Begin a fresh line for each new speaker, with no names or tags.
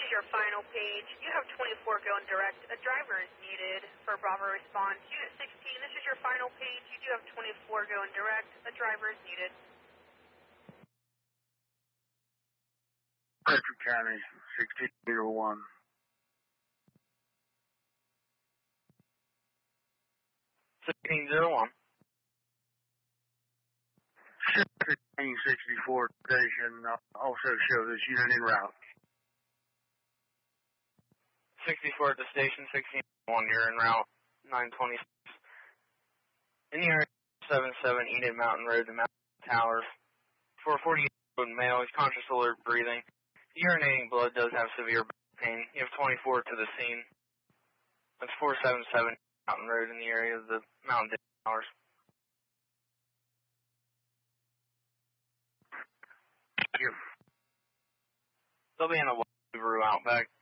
your final page. You have 24 going direct. A driver is needed for Bravo response. Unit 16, this is your final page. You do have 24 going direct. A driver is needed.
Frederick County, 1601.
1601.
1564 station also shows this unit en route.
64 at the station, 1601, you're en route, 926. In the area 77 Enid Mountain Road to Mountain Towers. 448-year-old male, he's conscious, alert, breathing. Urinating blood, does have severe back pain. You have 24 to the scene. That's 477 Mountain Road in the area of the Mountain Towers.
Thank you.
They'll be in a Subaru Outback.